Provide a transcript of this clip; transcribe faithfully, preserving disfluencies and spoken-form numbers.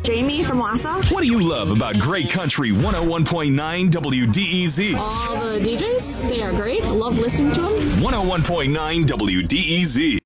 Jamie from Wassa. What do you love about Great Country one oh one point nine W D E Z? All the D Js, they are great. Love listening to them. one oh one point nine W D E Z.